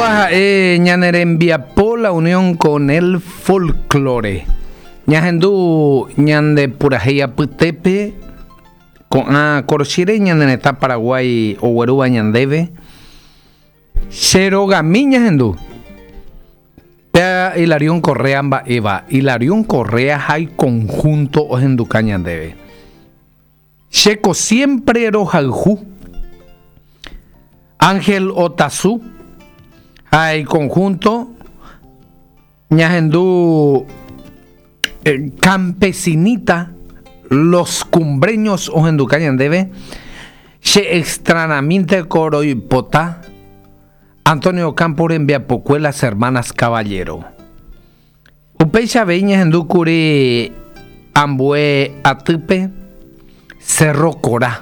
Cobaja ñanerembiapo la unión con el folclore. Ñajendu ñande purajeya putepe con a corchire ñaneneta Paraguay o Hueruba ñandeve. Xerogami ñajendu. Hilarión Correa amba Eva. Hilarión Correa hay conjunto ojenduca ñandeve. Checo siempre rojaljú. Ángel Otazú. Hay conjunto ñajendu campesinita los cumbreños ojenducañan debe se extranamente coro y potá Antonio Campo en Viapocuelas hermanas Caballero Upeixa veña ñajendu curi ambue atupe Cerro Corá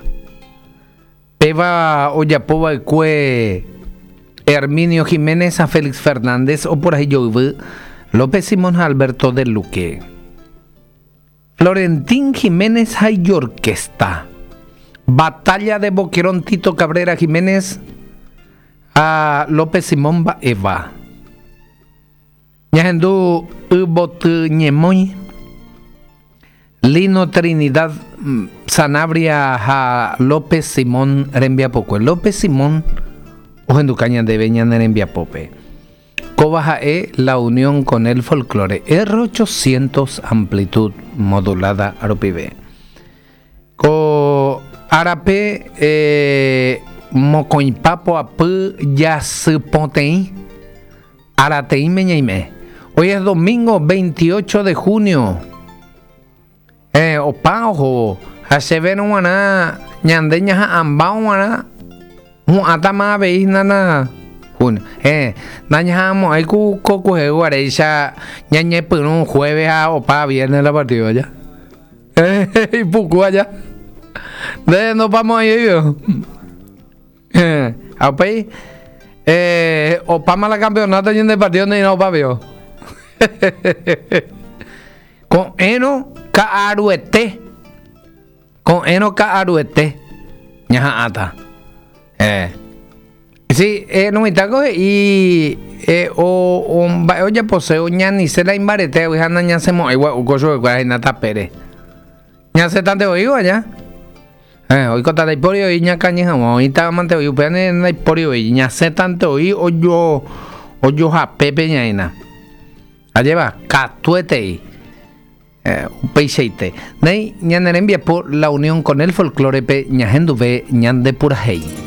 Peva Oyapoba y cue Herminio Jiménez a Félix Fernández o por ahí yo López Simón Alberto del Luque Florentín Jiménez hay orquesta Batalla de Boquerón Tito Cabrera Jiménez a López Simón va Eva Ñajendu Ubotu Ñemoy Lino Trinidad Sanabria a López Simón Rembia Poco López Simón Ojenducaña de Beñan en Viapope. Cobaja la unión con el folclore. R800 amplitud modulada Aropibe. Co Arape Mocoimpapo apu ya se ponteí. Arateí meñaime. Hoy es domingo 28 de junio. Opa ojo. Hacever una ñandeña ambao una. Atama veis nana junio nañamos hay coco guarecha ñañe por un jueves a opa viernes la partida ya y poco allá de nos vamos ahí yo apay opa mala campeonato y en el partido ni no pavio con eno kaaruete ñaja ata sí, no me taco y oye poseo ña ni se la imbarete hoy anda ña se mo igual ucoso de cuál nata pere ña se tante oigo allá hoy cota de porio y ña caña hoy está amante hoy peane en porio y ña se tante hoy o yo ja pepe ñaina allá catuete un peiseite nei ña nerembia por la unión con el folclore pe ñajendu ve ñan de purajei